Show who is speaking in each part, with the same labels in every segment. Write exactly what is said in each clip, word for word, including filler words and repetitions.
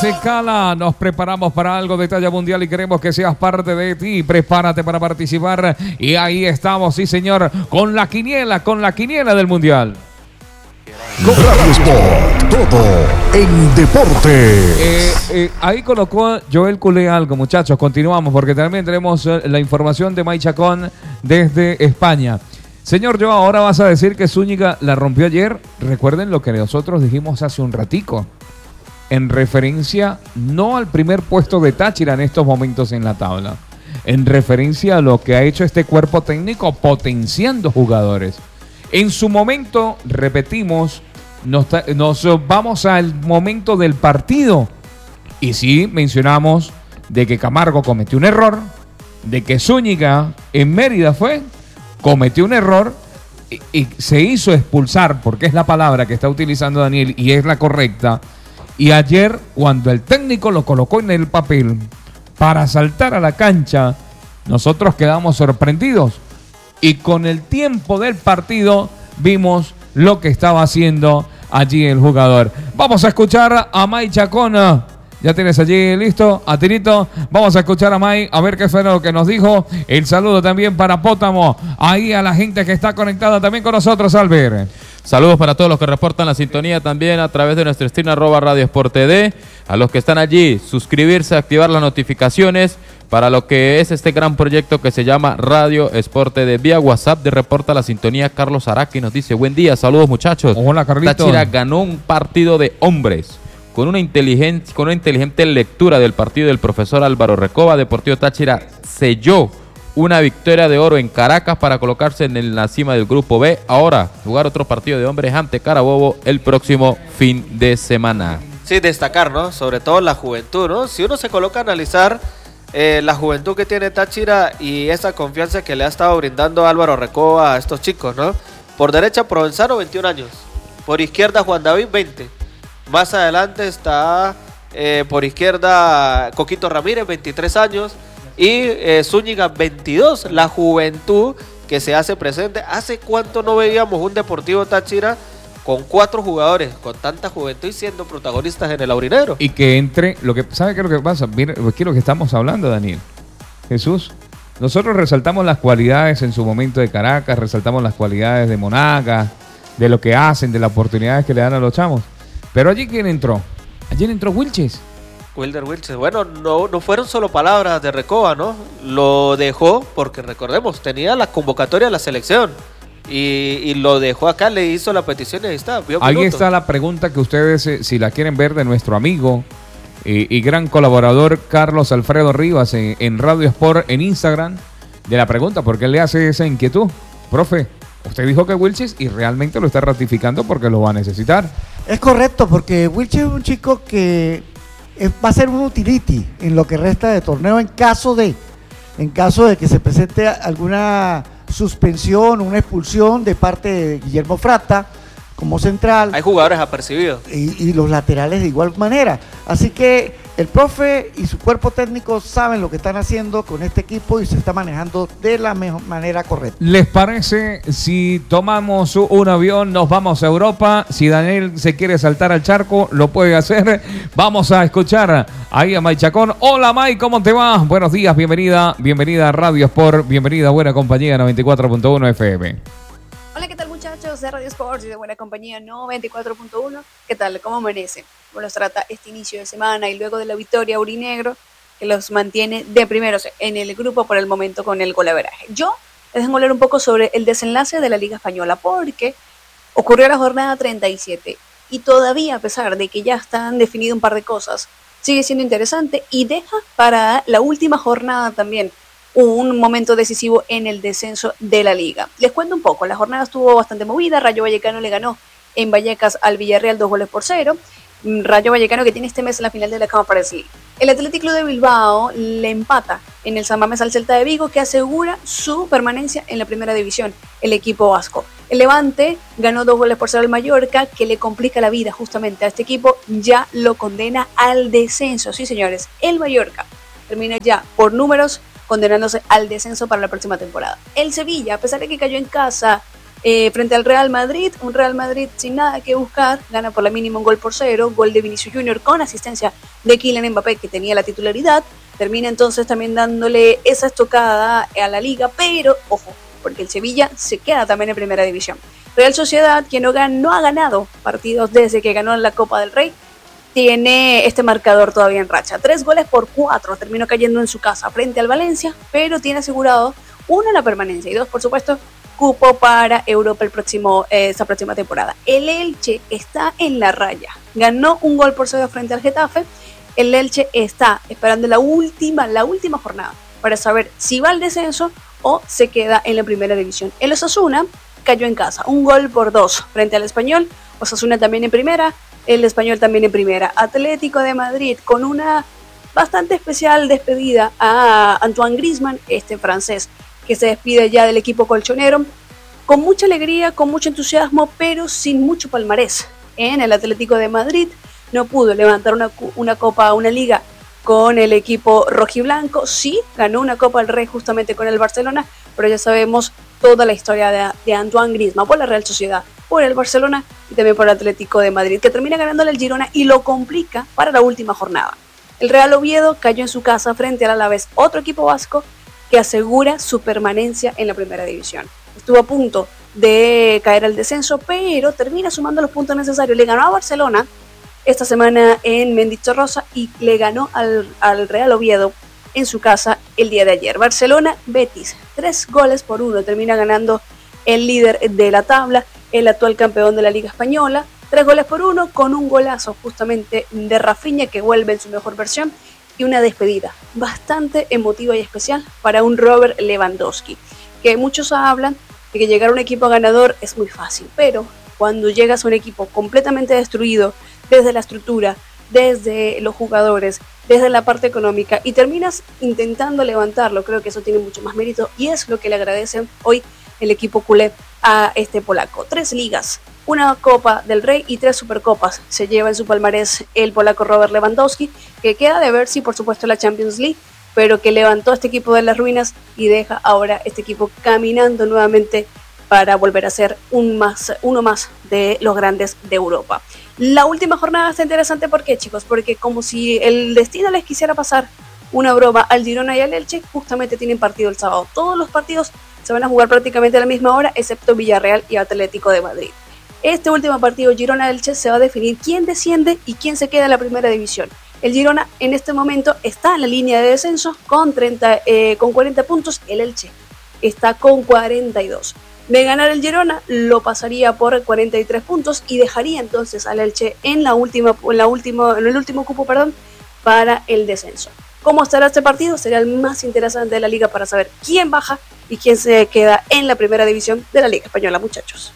Speaker 1: hace Cala, nos preparamos para algo de talla mundial y queremos que seas parte de ti. Prepárate para participar y ahí estamos, sí señor, con la quiniela, con la quiniela del mundial.
Speaker 2: Radio Sport, todo en deportes.
Speaker 1: Eh, eh, ahí colocó Joel Culé algo, muchachos. Continuamos porque también tenemos eh, la información de May Chacón desde España. Señor Joe, ahora vas a decir que Zúñiga la rompió ayer. Recuerden lo que nosotros dijimos hace un ratico, en referencia no al primer puesto de Táchira en estos momentos en la tabla, en referencia a lo que ha hecho este cuerpo técnico potenciando jugadores. En su momento, repetimos, nos, nos vamos al momento del partido y sí mencionamos de que Camargo cometió un error, de que Zúñiga en Mérida fue, cometió un error y, y se hizo expulsar, porque es la palabra que está utilizando Daniel y es la correcta. Y ayer, cuando el técnico lo colocó en el papel para saltar a la cancha, nosotros quedamos sorprendidos. Y con el tiempo del partido vimos lo que estaba haciendo allí el jugador. Vamos a escuchar a May Chacón. Ya tienes allí listo, a Tirito. Vamos a escuchar a May, a ver qué fue lo que nos dijo. El saludo también para Pótamo. Ahí a la gente que está conectada también con nosotros, Albert.
Speaker 3: Saludos para todos los que reportan la sintonía también a través de nuestro stream arroba Radio Sport T V. A los que están allí, suscribirse, activar las notificaciones para lo que es este gran proyecto que se llama Radio Sport T V. Vía WhatsApp de reporta la sintonía Carlos Araki nos dice: buen día, saludos muchachos.
Speaker 1: Hola, Carlitos.
Speaker 3: Táchira ganó un partido de hombres. Con una, inteligente, con una inteligente lectura del partido del profesor Álvaro Recoba, Deportivo Táchira selló una victoria de oro en Caracas para colocarse en la cima del grupo B. Ahora, jugar otro partido de hombres ante Carabobo el próximo fin de semana.
Speaker 4: Sí, destacar, ¿no? Sobre todo la juventud, ¿no? Si uno se coloca a analizar eh, la juventud que tiene Táchira y esa confianza que le ha estado brindando Álvaro Recoba a estos chicos, ¿no? Por derecha, Provenzano, veintiún años. Por izquierda, Juan David, veinte. Más adelante está eh, por izquierda Coquito Ramírez, veintitrés años. Y eh, Zúñiga, veintidós. La juventud que se hace presente. ¿Hace cuánto no veíamos un Deportivo Táchira con cuatro jugadores con tanta juventud y siendo protagonistas en el aurinegro?
Speaker 1: Y que entre, lo que ¿sabe qué es lo que pasa? Mire, ¿qué es lo que estamos hablando, Daniel? Jesús, nosotros resaltamos las cualidades en su momento de Caracas, resaltamos las cualidades de Monagas, de lo que hacen, de las oportunidades que le dan a los chamos. Pero allí, ¿quién entró? Allí entró Wilches.
Speaker 4: Wilder Wilches. Bueno, no, no fueron solo palabras de Recoba, ¿no? Lo dejó porque, recordemos, tenía la convocatoria de la selección. Y, y lo dejó acá, le hizo la petición y ahí está.
Speaker 1: Ahí minutos. Está la pregunta que ustedes, eh, si la quieren ver, de nuestro amigo eh, y gran colaborador Carlos Alfredo Rivas en, en Radio Sport, en Instagram, de la pregunta, ¿por qué le hace esa inquietud? Profe, usted dijo que Wilches y realmente lo está ratificando porque lo va a necesitar.
Speaker 5: Es correcto, porque Wilches es un chico que es, va a ser un utility en lo que resta de torneo en caso de, en caso de que se presente alguna suspensión, una expulsión de parte de Guillermo Frata como central.
Speaker 4: Hay jugadores apercibidos.
Speaker 5: Y, y los laterales de igual manera. Así que el profe y su cuerpo técnico saben lo que están haciendo con este equipo y se está manejando de la mejor manera correcta.
Speaker 1: ¿Les parece si tomamos un avión, nos vamos a Europa? Si Daniel se quiere saltar al charco, lo puede hacer. Vamos a escuchar ahí a May Chacón. Hola May, ¿cómo te va? Buenos días, bienvenida, bienvenida a Radio Sport, bienvenida a Buena Compañía noventa y cuatro punto uno F M.
Speaker 6: Hola, ¿qué tal muchachos de Radio Sports y de Buena Compañía noventa y cuatro punto uno? ¿Qué tal? ¿Cómo amanecen? ¿Cómo los trata este inicio de semana y luego de la victoria aurinegro que los mantiene de primeros en el grupo por el momento con el golaveraje? Yo les dejo hablar un poco sobre el desenlace de la Liga Española porque ocurrió la jornada treinta y siete y todavía, a pesar de que ya están definido un par de cosas, sigue siendo interesante y deja para la última jornada también un momento decisivo en el descenso de la liga. Les cuento un poco, la jornada estuvo bastante movida. Rayo Vallecano le ganó en Vallecas al Villarreal dos goles por cero. Rayo Vallecano que tiene este mes en la final de la Conference League. El Athletic Club de Bilbao le empata en el San Mamés al Celta de Vigo, que asegura su permanencia en la primera división, el equipo vasco. El Levante ganó dos goles por cero al Mallorca, que le complica la vida justamente a este equipo, ya lo condena al descenso. Sí, señores, el Mallorca termina ya por números condenándose al descenso para la próxima temporada. El Sevilla, a pesar de que cayó en casa eh, frente al Real Madrid. Un Real Madrid sin nada que buscar, gana por la mínima un gol por cero, gol de Vinicius Junior con asistencia de Kylian Mbappé, que tenía la titularidad. Termina entonces también dándole esa estocada a la liga, pero ojo, porque el Sevilla se queda también en primera división. Real Sociedad, que no, gan- no ha ganado partidos desde que ganó la Copa del Rey, tiene este marcador todavía en racha. Tres goles por cuatro, terminó cayendo en su casa frente al Valencia, pero tiene asegurado, uno, la permanencia y dos, por supuesto, cupo para Europa el próximo, eh, esta próxima temporada. El Elche está en la raya, ganó un gol por cero frente al Getafe. El Elche está esperando la última, la última jornada para saber si va al descenso o se queda en la primera división. El Osasuna cayó en casa, un gol por dos frente al Español. Osasuna también en primera, el Español también en primera. Atlético de Madrid con una bastante especial despedida a Antoine Griezmann, este francés, que se despide ya del equipo colchonero, con mucha alegría, con mucho entusiasmo, pero sin mucho palmarés. En el Atlético de Madrid no pudo levantar una, una copa, una liga con el equipo rojiblanco. Sí, ganó una Copa del Rey justamente con el Barcelona, pero ya sabemos toda la historia de, de Antoine Griezmann por la Real Sociedad, por el Barcelona y también por el Atlético de Madrid, que termina ganándole el Girona y lo complica para la última jornada. El Real Oviedo cayó en su casa frente al Alavés, otro equipo vasco que asegura su permanencia en la primera división. Estuvo a punto de caer al descenso, pero termina sumando los puntos necesarios. Le ganó a Barcelona esta semana en Mendizorroza y le ganó al, al Real Oviedo en su casa el día de ayer. Barcelona-Betis, tres goles por uno, termina ganando el líder de la tabla, el actual campeón de la Liga Española. Tres goles por uno, con un golazo justamente de Rafinha, que vuelve en su mejor versión, y una despedida bastante emotiva y especial para un Robert Lewandowski, que muchos hablan de que llegar a un equipo ganador es muy fácil, pero cuando llegas a un equipo completamente destruido desde la estructura, desde los jugadores, desde la parte económica, y terminas intentando levantarlo, creo que eso tiene mucho más mérito y es lo que le agradecen hoy el equipo culé a este polaco. Tres ligas, una Copa del Rey y tres Supercopas se lleva en su palmarés el polaco Robert Lewandowski, que queda de ver si por supuesto la Champions League, pero que levantó este equipo de las ruinas y deja ahora este equipo caminando nuevamente para volver a ser un más, uno más de los grandes de Europa. La última jornada está interesante, ¿por qué, chicos? Porque como si el destino les quisiera pasar una broma al Girona y al Elche, justamente tienen partido el sábado. Todos los partidos se van a jugar prácticamente a la misma hora, excepto Villarreal y Atlético de Madrid. Este último partido, Girona-Elche, se va a definir quién desciende y quién se queda en la primera división. El Girona en este momento está en la línea de descenso con, treinta, eh, con cuarenta puntos. El Elche está con cuarenta y dos. De ganar el Girona, lo pasaría por cuarenta y tres puntos y dejaría entonces al Elche en, la última, en, la última, en el último cupo perdón, para el descenso. ¿Cómo estará este partido? Será el más interesante de la liga para saber quién baja y quién se queda en la primera división de la Liga Española, muchachos.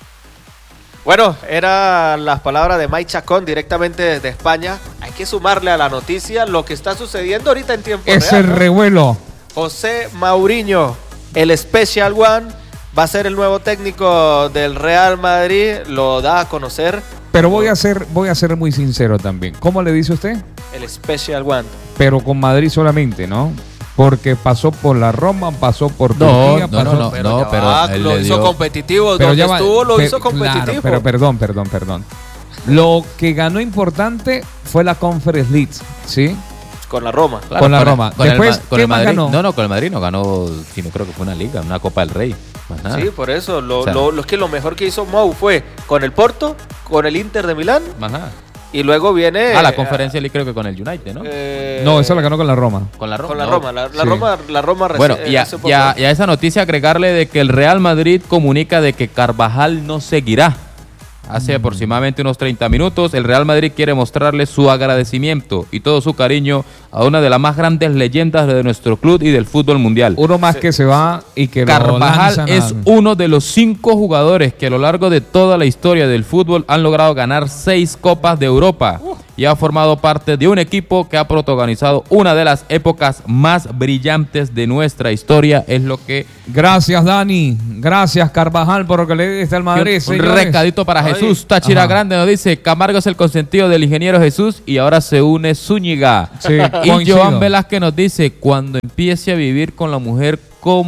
Speaker 4: Bueno, eran las palabras de Mike Chacón directamente desde España. Hay que sumarle a la noticia lo que está sucediendo ahorita en tiempo real.
Speaker 1: Ese
Speaker 4: ¿no?
Speaker 1: revuelo.
Speaker 4: José Mourinho, el Special One, va a ser el nuevo técnico del Real Madrid, lo da a conocer.
Speaker 1: Pero voy a ser, voy a ser muy sincero también. ¿Cómo le dice usted?
Speaker 4: El Special One.
Speaker 1: Pero con Madrid solamente, ¿no? Porque pasó por la Roma, pasó por
Speaker 3: No,
Speaker 1: Turquía,
Speaker 3: no,
Speaker 1: pasó...
Speaker 3: no, no,
Speaker 4: Pero
Speaker 3: no,
Speaker 4: ya
Speaker 3: pero
Speaker 4: va,
Speaker 3: él
Speaker 4: lo
Speaker 3: le
Speaker 4: hizo
Speaker 3: dio-
Speaker 4: competitivo,
Speaker 1: Pero
Speaker 4: donde
Speaker 1: ya va,
Speaker 4: estuvo lo
Speaker 1: pe-
Speaker 4: hizo competitivo.
Speaker 1: Claro, pero perdón, perdón, perdón. Lo que ganó importante fue la Conference League, ¿sí?
Speaker 4: Con la Roma.
Speaker 3: Claro,
Speaker 1: con la
Speaker 3: el-
Speaker 1: Roma.
Speaker 3: con el
Speaker 1: Después,
Speaker 3: Ma- con
Speaker 1: ¿qué
Speaker 3: el
Speaker 1: más
Speaker 3: Madrid,
Speaker 1: ganó?
Speaker 3: No, no, con el Madrid no ganó, sino creo que fue una liga, una Copa del Rey. Más nada.
Speaker 4: Sí, por eso. Lo,
Speaker 3: O sea,
Speaker 4: lo, lo es que lo mejor que hizo Mou fue con el Porto, con el Inter de Milán
Speaker 3: Más nada.
Speaker 4: y luego viene...
Speaker 3: Ah, la conferencia League creo que con el United, ¿no?
Speaker 4: eh,
Speaker 1: No, esa la ganó con la Roma.
Speaker 3: Con la Roma.
Speaker 4: Con la
Speaker 3: no.
Speaker 4: Roma. La, la
Speaker 1: Sí.
Speaker 4: Roma, la Roma reci-
Speaker 3: Bueno,
Speaker 4: eh,
Speaker 3: y a,
Speaker 4: hace poco.
Speaker 3: y a- y a esa noticia agregarle de que el Real Madrid comunica de que Carvajal no seguirá. Hace aproximadamente unos treinta minutos, el Real Madrid quiere mostrarle su agradecimiento y todo su cariño a una de las más grandes leyendas de nuestro club y del fútbol mundial.
Speaker 1: Uno más que se va y que lo
Speaker 3: Carvajal
Speaker 1: lanzan
Speaker 3: es
Speaker 1: a-
Speaker 3: uno de los cinco jugadores que a lo largo de toda la historia del fútbol han logrado ganar seis Copas de Europa y ha formado parte de un equipo que ha protagonizado una de las épocas más brillantes de nuestra historia. Es lo que
Speaker 1: Gracias, Dani. Gracias, Carvajal, por lo que le diste al Madrid.
Speaker 3: un
Speaker 1: señores.
Speaker 3: recadito para
Speaker 4: Ay.
Speaker 3: Jesús. Táchira
Speaker 1: Ajá.
Speaker 3: Grande nos dice: Camargo es el consentido del ingeniero Jesús y ahora se une Zúñiga.
Speaker 1: Sí,
Speaker 3: Y
Speaker 1: coincido.
Speaker 3: Joan Velázquez nos dice: cuando empiece a vivir con la mujer como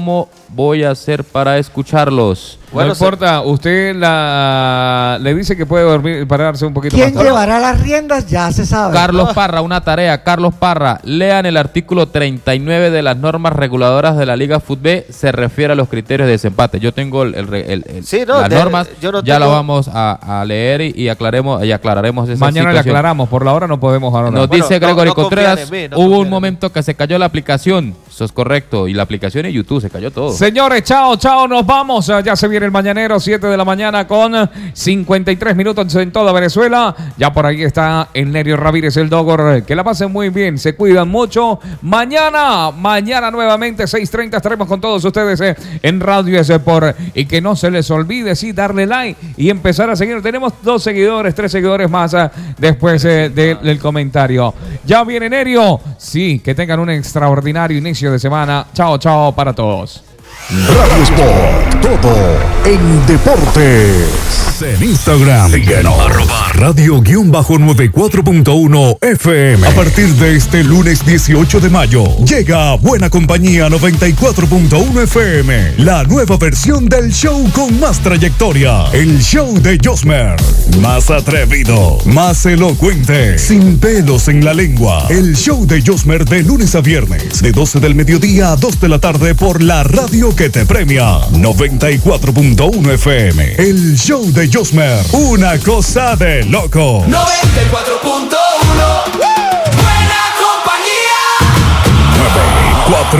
Speaker 3: voy a hacer para escucharlos.
Speaker 4: Bueno,
Speaker 1: no
Speaker 4: se-
Speaker 1: importa, usted la, le dice que puede dormir, pararse un poquito
Speaker 5: ¿Quién
Speaker 1: más tarde.
Speaker 5: llevará las riendas? Ya se sabe.
Speaker 3: Carlos Parra, una tarea. Carlos Parra, lean el artículo treinta y nueve de las normas reguladoras de la Liga Fútbol. Se refiere a los criterios de desempate. Yo tengo el, el- el- el-
Speaker 4: Sí, no,
Speaker 3: las
Speaker 4: de-
Speaker 3: normas,
Speaker 4: yo no
Speaker 3: ya
Speaker 4: tengo-
Speaker 3: lo vamos a, a leer y, y aclaremos y aclararemos esa
Speaker 1: Mañana le
Speaker 3: situación.
Speaker 1: aclaramos, por la hora no podemos ahora.
Speaker 3: Nos
Speaker 4: Bueno,
Speaker 3: dice
Speaker 4: no-
Speaker 3: Gregory
Speaker 4: no confían
Speaker 3: Contreras,
Speaker 4: en mí, no
Speaker 3: hubo
Speaker 4: confían
Speaker 3: un
Speaker 4: en
Speaker 3: momento que se cayó la aplicación. Eso es correcto. Y la aplicación en YouTube se cayó todo.
Speaker 1: Señores, chao, chao, nos vamos. Ya se viene el mañanero, siete de la mañana con cincuenta y tres minutos en toda Venezuela. Ya por ahí está el Nerio Ramírez, el Dogor. Que la pasen muy bien, se cuidan mucho. Mañana, mañana nuevamente, seis treinta, estaremos con todos ustedes eh, en Radio Sport. Y que no se les olvide, sí, darle like y empezar a seguir. Tenemos dos seguidores, tres seguidores más eh, después eh, de- del comentario. Ya viene Nerio. Sí, que tengan un extraordinario inicio de semana. Chao, chao para todos.
Speaker 2: Radio Sport, todo en deportes. En Instagram, síguenos. Arroba radio noventa y cuatro punto uno F M. A partir de este lunes dieciocho de mayo, llega Buena Compañía noventa y cuatro punto uno F M, la nueva versión del show con más trayectoria. El show de Josmer. Más atrevido, más elocuente, sin pelos en la lengua. El show de Josmer de lunes a viernes, de doce del mediodía a dos de la tarde por la radio que te premia. noventa y cuatro punto uno F M. El show de Josmer. Una cosa de loco.
Speaker 7: noventa y cuatro punto uno Buena Compañía.
Speaker 2: nueve cuatro